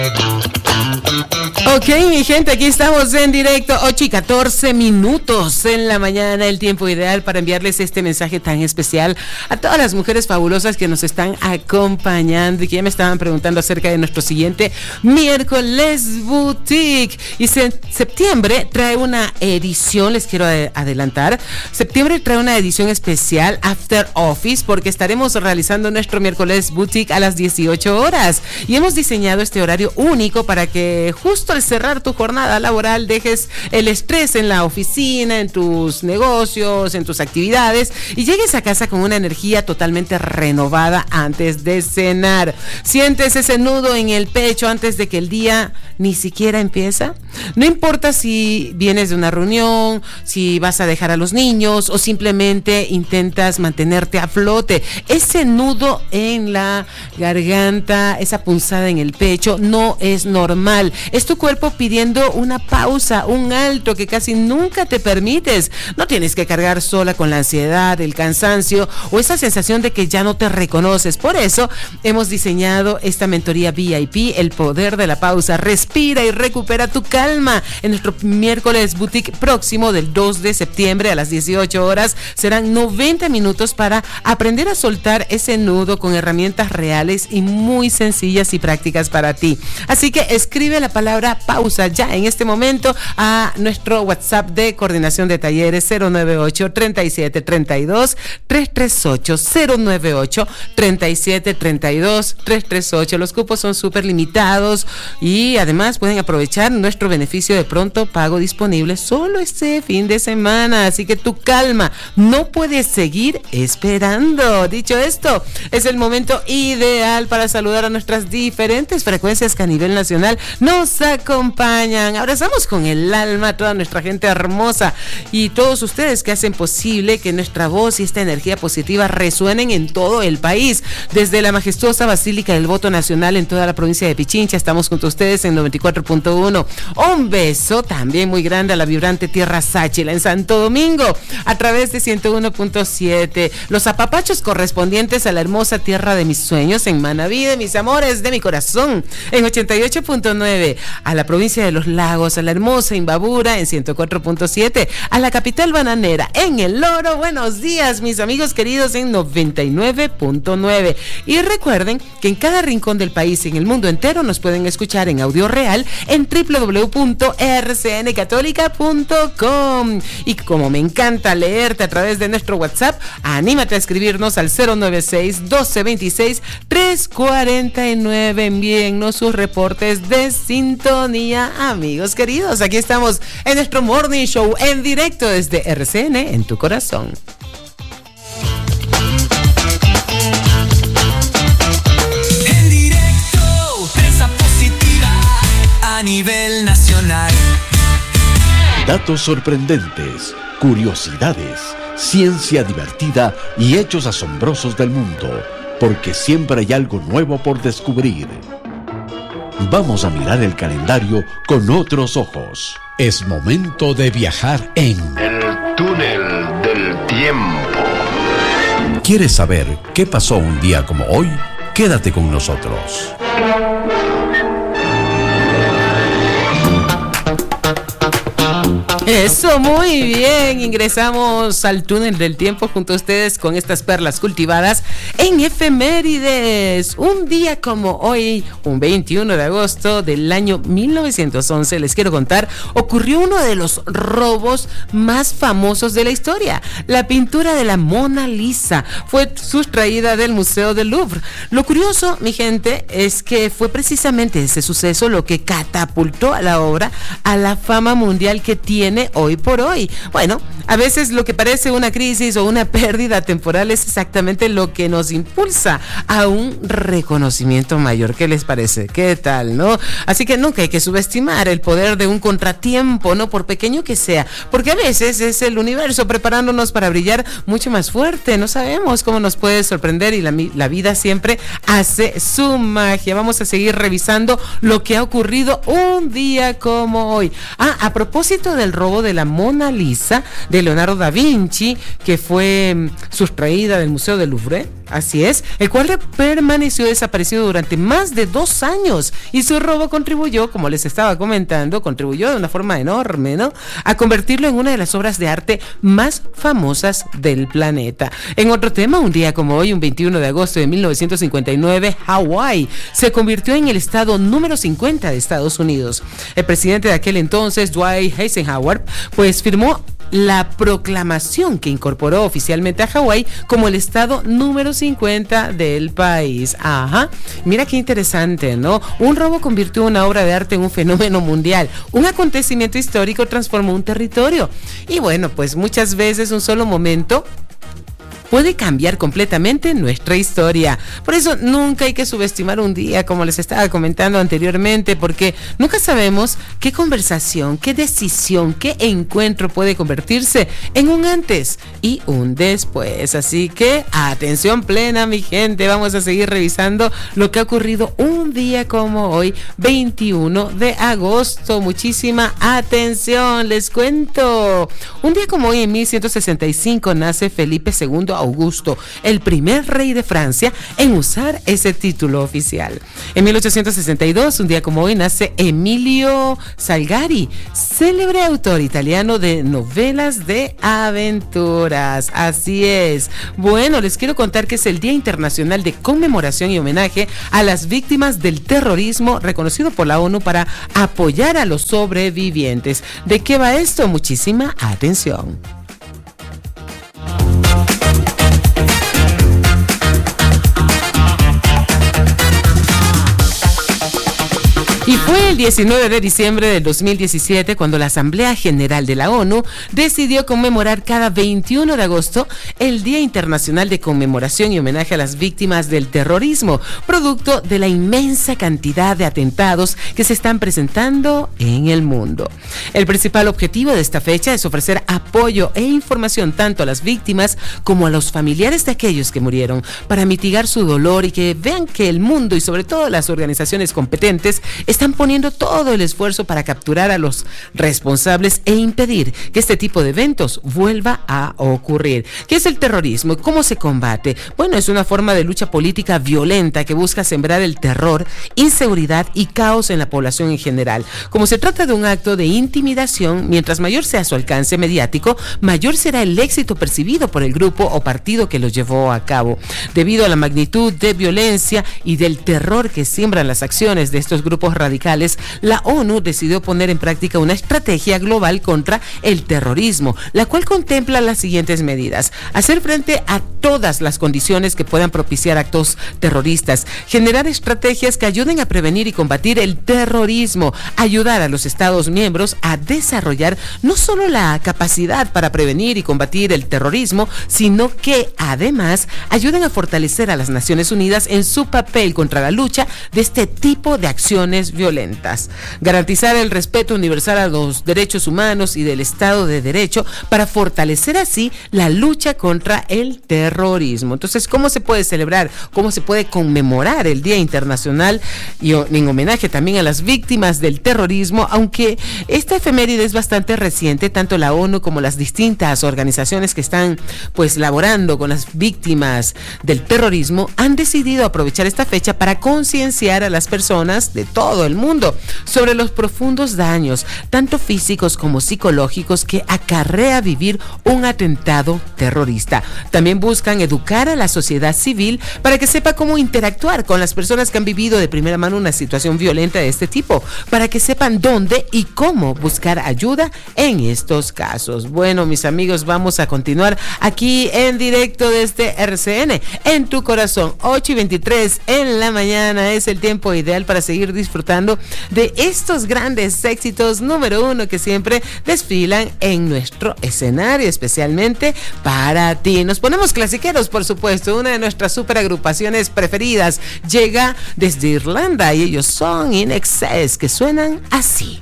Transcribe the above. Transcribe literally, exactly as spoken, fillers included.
Ok, mi gente, aquí estamos en directo, ocho y catorce minutos en la mañana, el tiempo ideal para enviarles este mensaje tan especial a todas las mujeres fabulosas que nos están acompañando y que ya me estaban preguntando acerca de nuestro siguiente miércoles boutique. Y se, septiembre trae una edición, les quiero adelantar, septiembre trae una edición especial After Office, porque estaremos realizando nuestro miércoles boutique a las dieciocho horas y hemos diseñado este horario único para que justo al cerrar tu jornada laboral dejes el estrés en la oficina, en tus negocios, en tus actividades y llegues a casa con una energía totalmente renovada antes de cenar. ¿Sientes ese nudo en el pecho antes de que el día ni siquiera empieza? No importa si vienes de una reunión, si vas a dejar a los niños o simplemente intentas mantenerte a flote. Ese nudo en la garganta, esa punzada en el pecho no es normal. Es tu cuerpo pidiendo una pausa, un alto que casi nunca te permites. No tienes que cargar sola con la ansiedad, el cansancio o esa sensación de que ya no te reconoces. Por eso hemos diseñado esta mentoría V I P, el poder de la pausa. Respira y recupera tu calma. En nuestro miércoles boutique próximo del dos de septiembre a las dieciocho horas serán noventa minutos para aprender a soltar ese nudo con herramientas reales y muy sencillas y prácticas para ti. Así que escribe la palabra pausa ya en este momento a nuestro WhatsApp de coordinación de talleres cero nueve ocho, treinta y siete, treinta y dos, trescientos treinta y ocho, cero nueve ocho, treinta y siete, treinta y dos, trescientos treinta y ocho. Los cupos son súper limitados y además pueden aprovechar nuestro beneficio de pronto pago disponible solo este fin de semana. Así que tu calma, no puedes seguir esperando. Dicho esto, es el momento ideal para saludar a nuestras diferentes frecuencias que a nivel nacional nos acompañan. Abrazamos con el alma a toda nuestra gente hermosa y todos ustedes que hacen posible que nuestra voz y esta energía positiva resuenen en todo el país. Desde la majestuosa Basílica del Voto Nacional en toda la provincia de Pichincha, estamos junto a ustedes en noventa y cuatro punto uno. Un beso también muy grande a la vibrante Tierra Sáchila en Santo Domingo a través de ciento uno punto siete. Los apapachos correspondientes a la hermosa tierra de mis sueños en Manabí, de mis amores, de mi corazón en ochenta y ocho punto nueve. A la provincia de Los Lagos, a la hermosa Imbabura en ciento cuatro punto siete. A la capital bananera en El Oro. Buenos días, mis amigos queridos, en noventa y nueve punto nueve. Y recuerden que en cada rincón del país y en el mundo entero nos pueden escuchar en audio real en doble u doble u doble u punto r c n católica punto com. Y como me encanta leerte a través de nuestro WhatsApp, anímate a escribirnos al cero nueve seis, doce veintiséis, trescientos cuarenta y nueve. Envíennos sus reportes de sintonía, amigos queridos. Aquí estamos en nuestro Morning Show en directo desde R C N en tu corazón. En directo, prensa positiva a nivel nacional. Datos sorprendentes, curiosidades, ciencia divertida y hechos asombrosos del mundo, porque siempre hay algo nuevo por descubrir. Vamos a mirar el calendario con otros ojos. Es momento de viajar en el túnel del tiempo. ¿Quieres saber qué pasó un día como hoy? Quédate con nosotros. Eso, muy bien. Ingresamos al túnel del tiempo junto a ustedes con estas perlas cultivadas en efemérides. Un día como hoy, un veintiuno de agosto del año mil novecientos once, les quiero contar, ocurrió uno de los robos más famosos de la historia. La pintura de la Mona Lisa fue sustraída del Museo del Louvre. Lo curioso, mi gente, es que fue precisamente ese suceso lo que catapultó a la obra a la fama mundial que tiene hoy por hoy. Bueno, a veces lo que parece una crisis o una pérdida temporal es exactamente lo que nos impulsa a un reconocimiento mayor. ¿Qué les parece? ¿Qué tal, no? Así que nunca hay que subestimar el poder de un contratiempo, ¿no? Por pequeño que sea, porque a veces es el universo preparándonos para brillar mucho más fuerte. No sabemos cómo nos puede sorprender y la, la vida siempre hace su magia. Vamos a seguir revisando lo que ha ocurrido un día como hoy. Ah, a propósito del robo de la Mona Lisa, de Leonardo da Vinci, que fue sustraída del Museo del Louvre, así es, el cual permaneció desaparecido durante más de dos años y su robo contribuyó, como les estaba comentando, contribuyó de una forma enorme, ¿no?, a convertirlo en una de las obras de arte más famosas del planeta. En otro tema, un día como hoy, un veintiuno de agosto de mil novecientos cincuenta y nueve, Hawái se convirtió en el estado número cincuenta de Estados Unidos. El presidente de aquel entonces, Dwight Eisenhower, pues firmó la proclamación que incorporó oficialmente a Hawái como el estado número cincuenta del país. Ajá, mira qué interesante, ¿no? Un robo convirtió una obra de arte en un fenómeno mundial. Un acontecimiento histórico transformó un territorio. Y bueno, pues muchas veces un solo momento puede cambiar completamente nuestra historia. Por eso nunca hay que subestimar un día, como les estaba comentando anteriormente, porque nunca sabemos qué conversación, qué decisión, qué encuentro puede convertirse en un antes y un después. Así que atención plena, mi gente, vamos a seguir revisando lo que ha ocurrido un día como hoy, veintiuno de agosto. Muchísima atención, les cuento. Un día como hoy, en mil ciento sesenta y cinco, nace Felipe segundo Augusto, el primer rey de Francia en usar ese título oficial. En mil ochocientos sesenta y dos, un día como hoy, nace Emilio Salgari, célebre autor italiano de novelas de aventuras. Así es. Bueno, les quiero contar que es el Día Internacional de Conmemoración y Homenaje a las Víctimas del Terrorismo, reconocido por la ONU para apoyar a los sobrevivientes. ¿De qué va esto? Muchísima atención. Y fue el diecinueve de diciembre del dos mil diecisiete cuando la Asamblea General de la ONU decidió conmemorar cada veintiuno de agosto el Día Internacional de Conmemoración y Homenaje a las Víctimas del Terrorismo, producto de la inmensa cantidad de atentados que se están presentando en el mundo. El principal objetivo de esta fecha es ofrecer apoyo e información tanto a las víctimas como a los familiares de aquellos que murieron, para mitigar su dolor y que vean que el mundo y sobre todo las organizaciones competentes están poniendo todo el esfuerzo para capturar a los responsables e impedir que este tipo de eventos vuelva a ocurrir. ¿Qué es el terrorismo? ¿Cómo se combate? Bueno, es una forma de lucha política violenta que busca sembrar el terror, inseguridad y caos en la población en general. Como se trata de un acto de intimidación, mientras mayor sea su alcance mediático, mayor será el éxito percibido por el grupo o partido que lo llevó a cabo. Debido a la magnitud de violencia y del terror que siembran las acciones de estos grupos radicales, la ONU decidió poner en práctica una estrategia global contra el terrorismo, la cual contempla las siguientes medidas: hacer frente a todas las condiciones que puedan propiciar actos terroristas, generar estrategias que ayuden a prevenir y combatir el terrorismo, ayudar a los Estados miembros a desarrollar no solo la capacidad para prevenir y combatir el terrorismo, sino que además ayuden a fortalecer a las Naciones Unidas en su papel contra la lucha de este tipo de acciones violentas, garantizar el respeto universal a los derechos humanos y del Estado de Derecho para fortalecer así la lucha contra el terrorismo. Entonces, ¿cómo se puede celebrar? ¿Cómo se puede conmemorar el Día Internacional y en homenaje también a las víctimas del terrorismo? Aunque esta efeméride es bastante reciente, tanto la ONU como las distintas organizaciones que están pues laborando con las víctimas del terrorismo han decidido aprovechar esta fecha para concienciar a las personas de todo el mundo sobre los profundos daños, tanto físicos como psicológicos, que acarrea vivir un atentado terrorista. También buscan educar a la sociedad civil para que sepa cómo interactuar con las personas que han vivido de primera mano una situación violenta de este tipo, para que sepan dónde y cómo buscar ayuda en estos casos. Bueno, mis amigos, vamos a continuar aquí en directo desde R C N, en tu corazón. Ocho y veintitrés en la mañana es el tiempo ideal para seguir disfrutando de estos grandes éxitos número uno que siempre desfilan en nuestro escenario, especialmente para ti. Nos ponemos clasiqueros, por supuesto. Una de nuestras super agrupaciones preferidas llega desde Irlanda y ellos son In Excess, que suenan así.